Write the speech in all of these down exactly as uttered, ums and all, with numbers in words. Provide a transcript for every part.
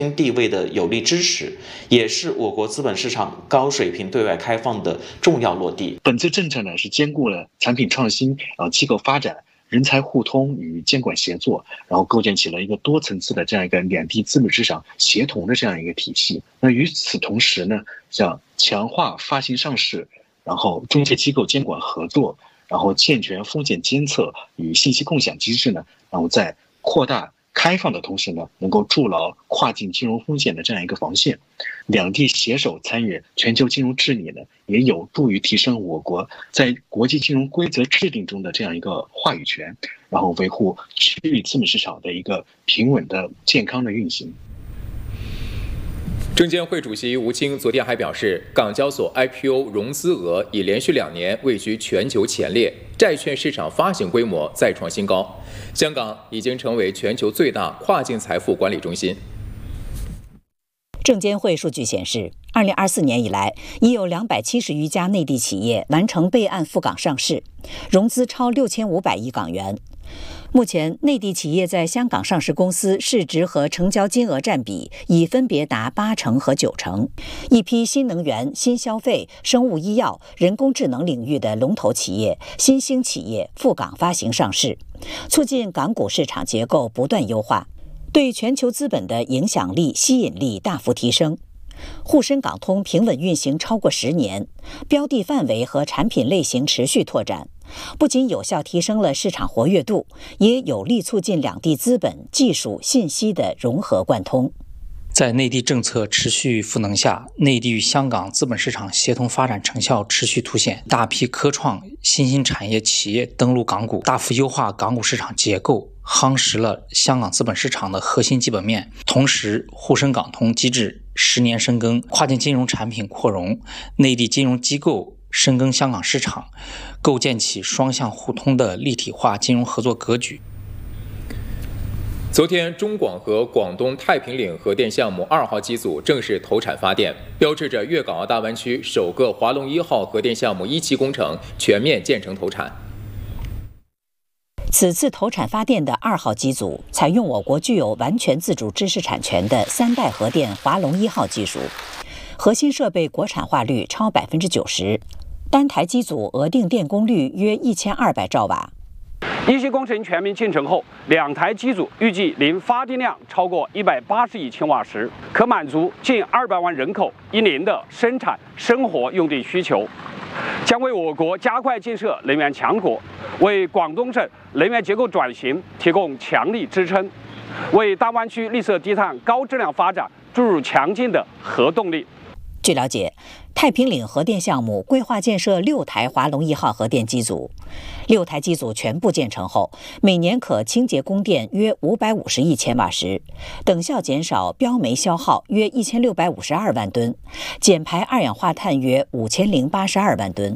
地位的有力支持，也是我国资本市场高水平对外开放的重要落地。 本次政策呢是兼顾了产品创新、呃机构发展、人才互通与监管协作，然后构建起了一个多层次的这样一个两地资本市场协同的这样一个体系。那与此同时呢，像强化发行上市，然后中介机构监管合作，然后健全风险监测与信息共享机制呢，然后在扩大开放的同时呢，能够筑牢跨境金融风险的这样一个防线。两地携手参与全球金融治理呢，也有助于提升我国在国际金融规则制定中的这样一个话语权，然后维护区域资本市场的一个平稳的健康的运行。 证监会主席吴清昨天还表示，港交所 I P O 融资额已连续两年位居全球前列，债券市场发行规模再创新高，香港已经成为全球最大跨境财富管理中心。 证监会数据显示，二零二四年以来，已有两百七十余家内地企业完成备案赴港上市，融资超六千五百亿港元。目前，内地企业在香港上市公司市值和成交金额占比已分别达八成和九成。一批新能源、新消费、生物医药、人工智能领域的龙头企业、新兴企业赴港发行上市，促进港股市场结构不断优化，对全球资本的影响力、吸引力大幅提升。沪深港通平稳运行超过十年，标的范围和产品类型持续拓展，不仅有效提升了市场活跃度，也有力促进两地资本、技术、信息的融合贯通。 在内地政策持续赋能下，内地与香港资本市场协同发展成效持续凸显，大批科创新兴产业企业登陆港股，大幅优化港股市场结构，夯实了香港资本市场的核心基本面。同时，沪深港通机制十年深耕，跨境金融产品扩容，内地金融机构深耕香港市场，构建起双向互通的立体化金融合作格局。 昨天，中广核广东太平岭核电项目二号机组正式投产发电，标志着粤港澳大湾区首个华龙一号核电项目一期工程全面建成投产。 此次投产发电的二号机组采用我国具有完全自主知识产权的三代核电华龙一号技术，核心设备国产化率超百分之九十，单台机组额定电功率约一千二百兆瓦。 一期工程全面建成后，两台机组预计年发电量超过一百八十亿千瓦时，可满足近二百万人口一年的生产生活用电需求，将为我国加快建设能源强国，为广东省能源结构转型提供强力支撑，为大湾区绿色低碳高质量发展注入强劲的核动力。 据了解，太平岭核电项目规划建设六台华龙一号核电机组，六台机组全部建成后，每年可清洁供电约五百五十亿千瓦时，等效减少标煤消耗约一千六百五十二万吨，减排二氧化碳约五千零八十二万吨。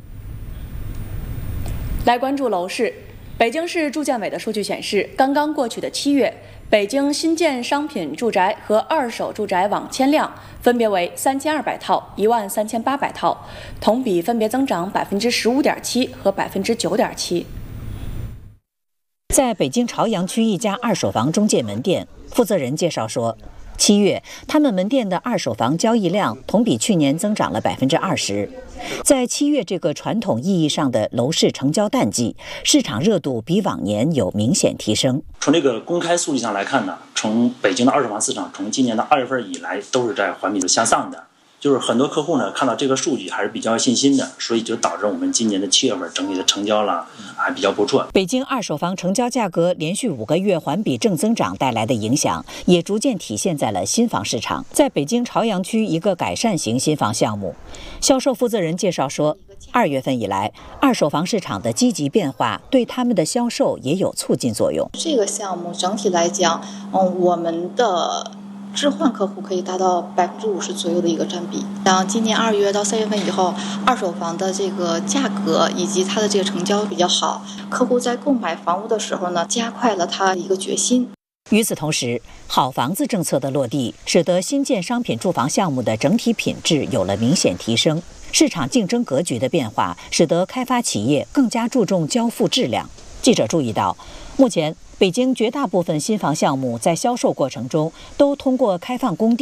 来关注楼市，北京市住建委的数据显示，刚刚过去的七月，北京新建商品住宅和二手住宅网签量分别为三千二百套、一万三千八百套，同比分别增长百分之十五点七和百分之九点七。 在北京朝阳区一家二手房中介门店，负责人介绍说，七月他们门店的二手房交易量同比去年增长了百分之二十。在七月这个传统意义上的楼市成交淡季，市场热度比往年有明显提升。 从这个公开数据上来看呢，从北京的二手房市场从今年的二月份以来都是在环比向上的，就是很多客户呢看到这个数据还是比较有信心的，所以就导致我们今年的七月份整体的成交了还比较不错。 北京二手房成交价格连续五个月环比正增长带来的影响，也逐渐体现在了新房市场。在北京朝阳区一个改善型新房项目，销售负责人介绍说，二月份以来，二手房市场的积极变化对他们的销售也有促进作用。 这个项目整体来讲，嗯，我们的置换客户可以达到百分之五十左右的一个占比。像今年二月到三月份以后，二手房的这个价格以及它的这个成交比较好，客户在购买房屋的时候呢，加快了他一个决心。 与此同时，好房子政策的落地，使得新建商品住房项目的整体品质有了明显提升。市场竞争格局的变化，使得开发企业更加注重交付质量。记者注意到，目前北京绝大部分新房项目在销售过程中都通过开放工地